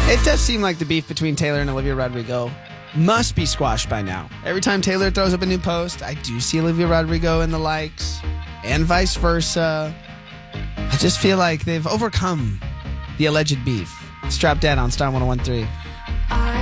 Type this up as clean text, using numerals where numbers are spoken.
It does seem like the beef between Taylor and Olivia Rodrigo must be squashed by now. Every time Taylor throws up a new post, I do see Olivia Rodrigo in the likes, and vice versa. I just feel like they've overcome the alleged beef. Strap Dead on Star 101.3.